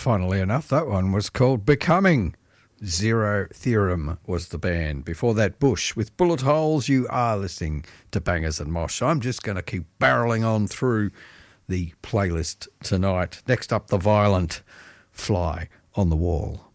Funnily enough, that one was called Becoming. Zero Theorem was the band. Before that, Bush with Bullet Holes. You are listening to Bangers and Mosh. I'm just going to keep barreling on through the playlist tonight. Next up, The Violent, Fly on the Wall.